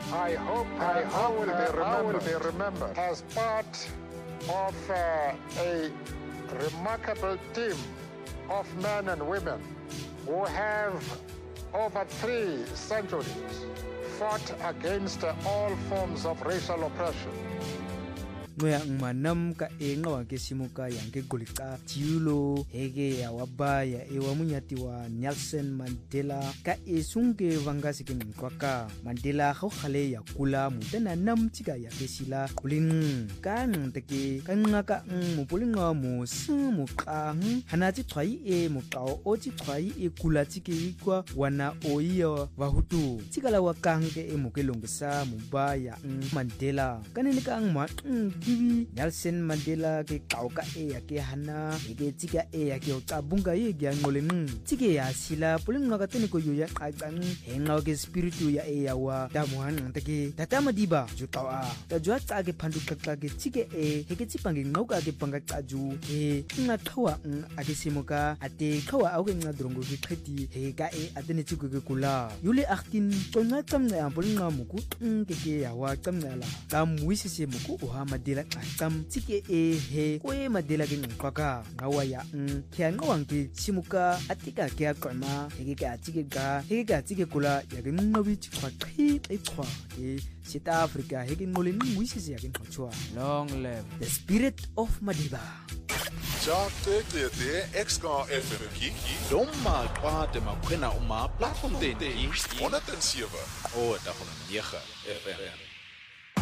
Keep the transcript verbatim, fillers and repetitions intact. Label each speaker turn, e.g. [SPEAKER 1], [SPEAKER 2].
[SPEAKER 1] I hope I hope will be remembered, will be remembered as part of uh, a remarkable team of men and women who have over three centuries fought against all forms of racial oppression.
[SPEAKER 2] Ngoya ngmanam ka enga wa kesimuka yange golika tiulo hege ya wabaya e wa munyati wa Nelson Mandela ka esunge vangasi ke nkwaka Mandela go khale ya kula mutena nam tika ya kesila kulin ka nteke ka ngaka mo polinga mo mo kang hanati tshwai e mo kao o ti tshwai e kula tike kwa wana oiya wa hutu tikala wa kange e mo kelongisa mubaya Mandela kanene ka ngma Nelson Mandela ke kauka e ya ke hana ke tika e ya ke utabunga ye ya ngoleng tike ya sila pulinga ka tene ko ya qaqang henga ke spiritu ya e ya wa damuhan take tatama diba jutawa ta jwa tsa ke phandu qaqqa ke tike e ke tsipange ngauka ke panga qaju e nga qhawa a ke simuka ate qhawa a ke nga drongo ke qheti he ka e atene tsiko ke kula yule eighteen tsonga tsamna pulinga muku ke ke ya wa tsamnala ka muisise muku o ha Mandela Tam tike e he ko e Mandela ke nqaka ngawa ya n kya ngawang ke simuka atika ke aqama he ke atike ga he ke atike kula ya ke ngobi tshwa qhi e tshwa ke South Africa he ke ngole ngwisise ya ke nqotshwa long live the spirit of Madiba.
[SPEAKER 3] Jate te te X K F M kiki Doma kwate makwena uma platform ten one oh seven o ta nine F M